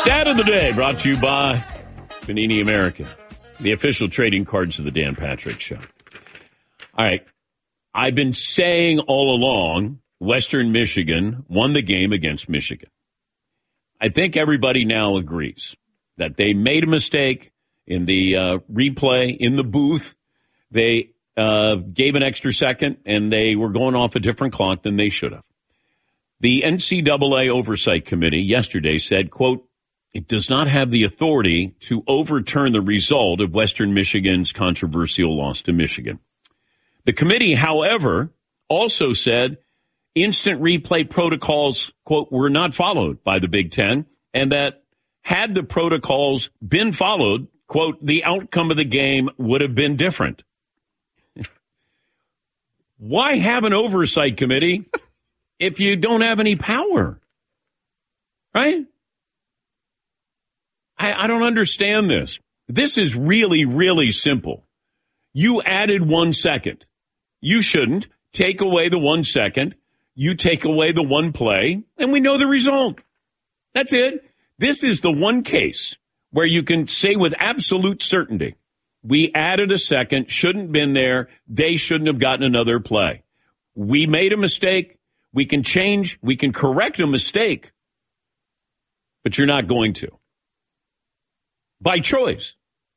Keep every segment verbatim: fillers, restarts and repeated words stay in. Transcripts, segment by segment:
Stat of the day brought to you by Panini American, the official trading cards of the Dan Patrick Show. All right. I've been saying all along, Western Michigan won the game against Michigan. I think everybody now agrees that they made a mistake in the uh, replay in the booth. They uh, gave an extra second, and they were going off a different clock than they should have. The N C double A Oversight Committee yesterday said, quote, it does not have the authority to overturn the result of Western Michigan's controversial loss to Michigan. The committee, however, also said instant replay protocols, quote, were not followed by the Big Ten, and that had the protocols been followed, quote, the outcome of the game would have been different. Why have an oversight committee if you don't have any power? Right? I, I don't understand this. This is really, really simple. You added one second. You shouldn't. Take away the one second. You take away the one play, and we know the result. That's it. This is the one case where you can say with absolute certainty, we added a second, shouldn't have been there, they shouldn't have gotten another play. We made a mistake. We can change. We can correct a mistake, but you're not going to. By choice.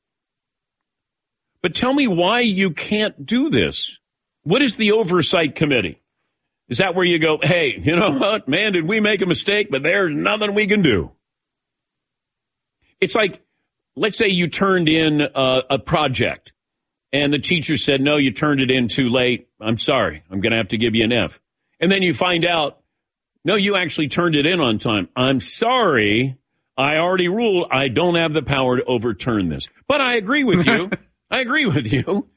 But tell me why you can't do this. What is the oversight committee? Is that where you go, hey, you know what, man, did we make a mistake, but there's nothing we can do? It's like, let's say you turned in a, a project, and the teacher said, no, you turned it in too late. I'm sorry. I'm going to have to give you an F. And then you find out, no, you actually turned it in on time. I'm sorry. I already ruled I don't have the power to overturn this. But I agree with you. I agree with you.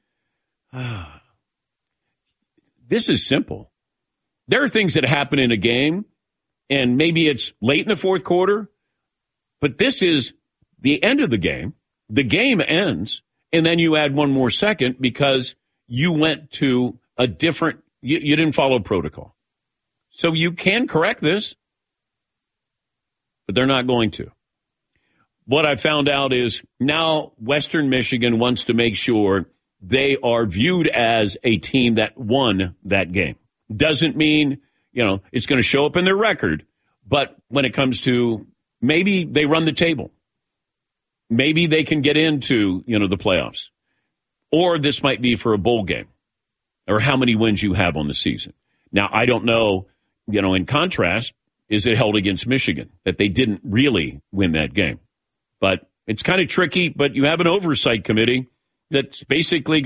This is simple. There are things that happen in a game, and maybe it's late in the fourth quarter, but this is the end of the game. The game ends, and then you add one more second because you went to a different, you, you didn't follow protocol. So you can correct this, but they're not going to. What I found out is now Western Michigan wants to make sure they are viewed as a team that won that game. Doesn't mean, you know, it's going to show up in their record, but when it comes to maybe they run the table, maybe they can get into, you know, the playoffs, or this might be for a bowl game, or how many wins you have on the season. Now, I don't know, you know, in contrast, is it held against Michigan that they didn't really win that game? But it's kind of tricky, but you have an oversight committee that's basically